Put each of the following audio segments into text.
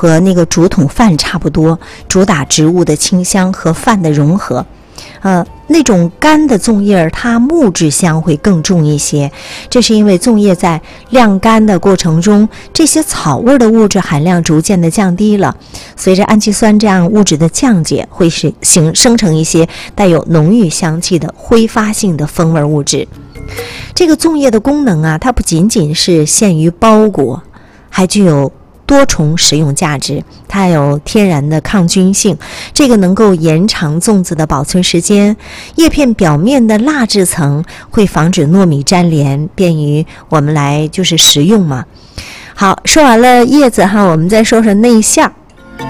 和那个竹筒饭差不多，主打植物的清香和饭的融合。那种干的粽叶它木质香会更重一些，这是因为粽叶在晾干的过程中，这些草味的物质含量逐渐的降低了，随着氨基酸这样物质的降解，会生成一些带有浓郁香气的挥发性的风味物质。这个粽叶的功能啊，它不仅仅是限于包裹，还具有多重食用价值。它有天然的抗菌性，这个能够延长粽子的保存时间。叶片表面的蜡质层会防止糯米粘连，便于我们来就是食用嘛。好，说完了叶子哈，我们再说说内馅儿。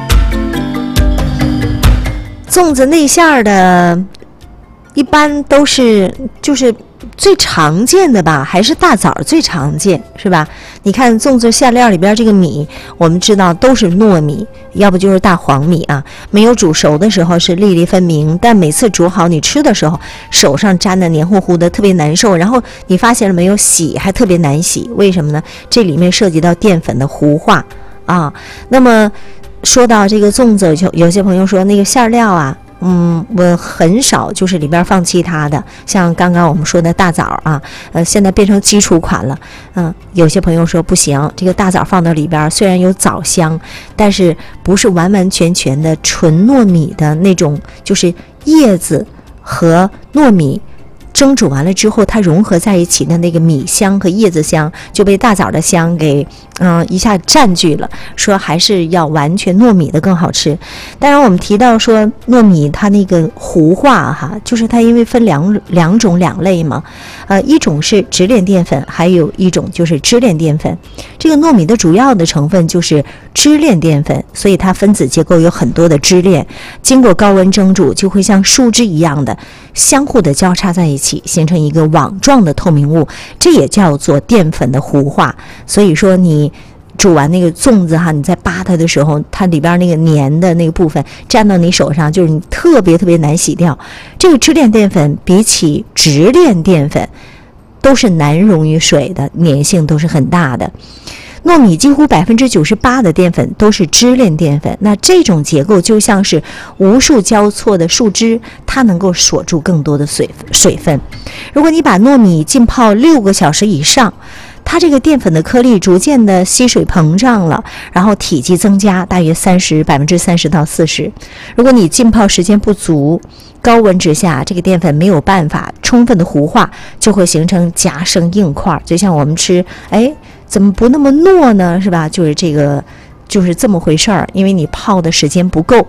粽子内馅儿的一般都是就是最常见的吧，还是大枣最常见，是吧？你看粽子馅料里边这个米，我们知道都是糯米，要不就是大黄米啊。没有煮熟的时候是粒粒分明，但每次煮好你吃的时候，手上沾的黏糊糊的，特别难受。然后你发现了没有，洗还特别难洗，为什么呢？这里面涉及到淀粉的糊化啊。那么说到这个粽子，就有些朋友说那个馅料啊，我很少就是里边放其他的，像刚刚我们说的大枣啊，现在变成基础款了。有些朋友说不行，这个大枣放到里边虽然有枣香，但是不是完完全全的纯糯米的那种，就是叶子和糯米蒸煮完了之后，它融合在一起的那个米香和叶子香就被大枣的香给一下占据了，说还是要完全糯米的更好吃。当然我们提到说糯米它那个糊化哈，就是它因为分两类嘛，一种是直链淀粉，还有一种就是支链淀粉。这个糯米的主要的成分就是支链淀粉，所以它分子结构有很多的支链，经过高温蒸煮就会像树枝一样的相互的交叉在一起，形成一个网状的透明物，这也叫做淀粉的糊化。所以说你煮完那个粽子哈，你在扒它的时候，它里边那个黏的那个部分粘到你手上，就是你特别难洗掉。这个支链淀粉比起直链淀粉都是难溶于水的，粘性都是很大的。糯米几乎98%的淀粉都是支链淀粉，那这种结构就像是无数交错的树枝，它能够锁住更多的水分。如果你把糯米浸泡6个小时以上，它这个淀粉的颗粒逐渐的吸水膨胀了，然后体积增加大约30%到40%。如果你浸泡时间不足，高温之下，这个淀粉没有办法充分的糊化，就会形成夹生硬块，就像我们吃，怎么不那么糯呢？是吧？就是这么回事儿，因为你泡的时间不够。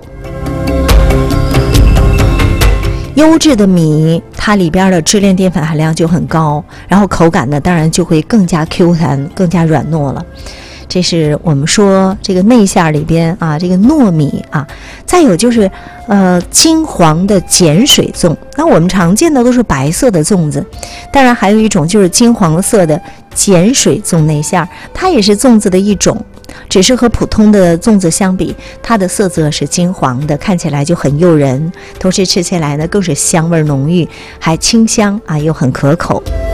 优质的米，它里边的支链淀粉含量就很高，然后口感呢，当然就会更加 Q 弹，更加软糯了。这是我们说这个内馅里边啊，这个糯米啊。再有就是金黄的碱水粽，那我们常见的都是白色的粽子，当然还有一种就是金黄色的碱水粽内馅，它也是粽子的一种，只是和普通的粽子相比，它的色泽是金黄的，看起来就很诱人，同时吃起来呢更是香味浓郁，还清香啊，又很可口。